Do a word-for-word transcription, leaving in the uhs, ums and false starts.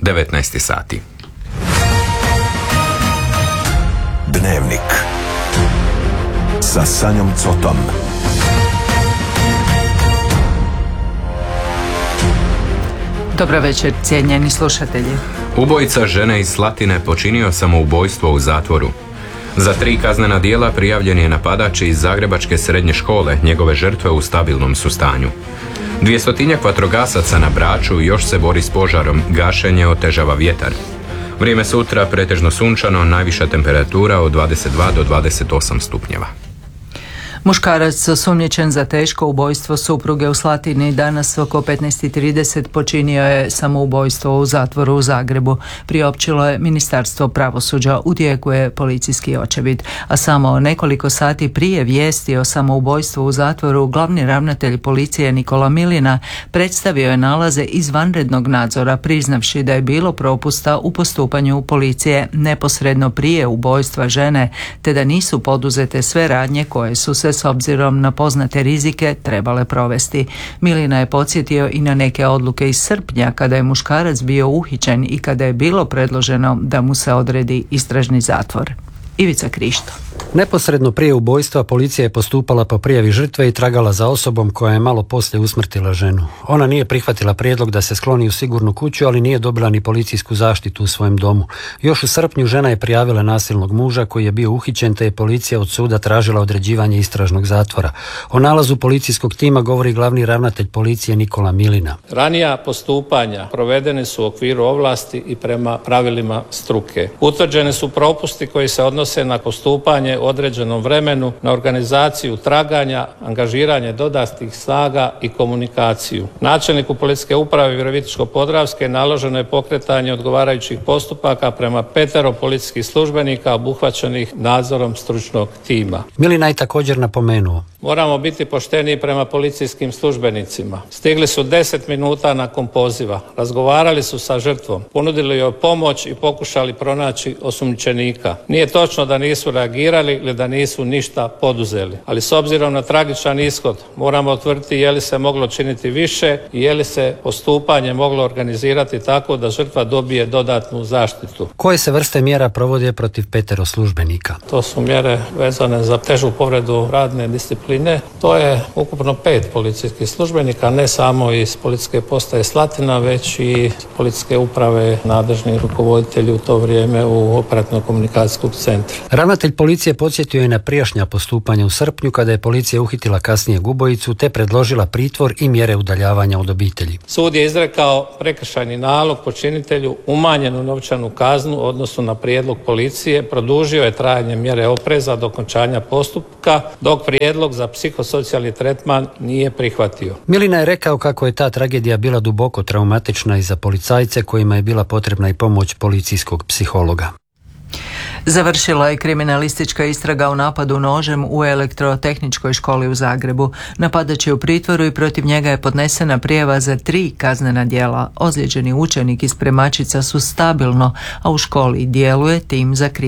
devetnaest sati. Dnevnik sa Sanjom Cotom. Dobro večer, cijenjeni slušatelji. Ubojica žene iz Slatine počinio samoubojstvo u zatvoru. Za tri kaznena djela prijavljen je napadač iz Zagrebačke srednje škole, njegove žrtve u stabilnom su stanju. Dvjestotinjak vatrogasaca na Braču još se bori s požarom, gašenje otežava vjetar. Vrijeme sutra pretežno sunčano, najviša temperatura od dvadeset dva do dvadeset osam stupnjeva. Muškarac osumnjičen za teško ubojstvo supruge u Slatini danas oko petnaest i trideset počinio je samoubojstvo u zatvoru u Zagrebu. Priopćilo je Ministarstvo pravosuđa, u tijeku je policijski očevid, a samo nekoliko sati prije vijesti o samoubojstvu u zatvoru glavni ravnatelj policije Nikola Milina predstavio je nalaze izvanrednog nadzora, priznavši da je bilo propusta u postupanju policije neposredno prije ubojstva žene, te da nisu poduzete sve radnje koje su se s obzirom na poznate rizike trebale provesti. Milina je podsjetio i na neke odluke iz srpnja kada je muškarac bio uhićen i kada je bilo predloženo da mu se odredi istražni zatvor. Ivica Krišto. Neposredno prije ubojstva policija je postupala po prijavi žrtve i tragala za osobom koja je malo poslije usmrtila ženu. Ona nije prihvatila prijedlog da se skloni u sigurnu kuću, ali nije dobila ni policijsku zaštitu u svojem domu. Još u srpnju žena je prijavila nasilnog muža koji je bio uhićen, te je policija od suda tražila određivanje istražnog zatvora. O nalazu policijskog tima govori glavni ravnatelj policije Nikola Milina. Ranija postupanja provedene su u okviru ovlasti i prema pravilima struke. Utvrđene su propusti koji se odnose na postupanje u određenom vremenu, na organizaciju traganja, angažiranje dodatnih snaga i komunikaciju. Načelniku policijske uprave Virovitičko-podravske naloženo je pokretanje odgovarajućih postupaka prema petero policijskih službenika obuhvaćenih nadzorom stručnog tima. Milina je također napomenuo: moramo biti pošteni prema policijskim službenicima. Stigli su deset minuta nakon poziva, razgovarali su sa žrtvom, ponudili joj pomoć i pokušali pronaći osumnjičenika. Nije točno da nisu reagirali ili da nisu ništa poduzeli, ali s obzirom na tragičan ishod moramo utvrditi je li se moglo činiti više i je li se postupanje moglo organizirati tako da žrtva dobije dodatnu zaštitu. Koje se vrste mjera provode protiv petero službenika? To su mjere vezane za težu povredu radne discipline. To je ukupno pet policijskih službenika, ne samo iz policijske postaje Slatina, već i policijske uprave, nadležni rukovoditelji u to vrijeme u operativno-komunikacijskog centra. Ravnatelj policije podsjetio je na prijašnja postupanja u srpnju kada je policija uhitila kasnijeg ubojicu te predložila pritvor i mjere udaljavanja od obitelji. Sud je izrekao prekršajni nalog počinitelju, umanjenu novčanu kaznu odnosno na prijedlog policije, produžio je trajanje mjere opreza do okončanja postupka, dok prijedlog za psihosocijalni tretman nije prihvatio. Milina je rekao kako je ta tragedija bila duboko traumatična i za policajce kojima je bila potrebna i pomoć policijskog psihologa. Završila je kriminalistička istraga u napadu nožem u elektrotehničkoj školi u Zagrebu. Napadač je u pritvoru i protiv njega je podnesena prijava za tri kaznena djela. Ozlijeđeni učenik i spremačica su stabilno, a u školi djeluje tim za